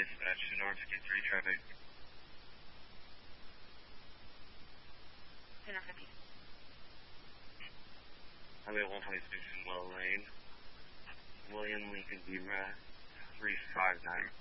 dispatch to North 3 traffic. 1050. Highway 126 in Well Lane. William Lincoln Zebra 359.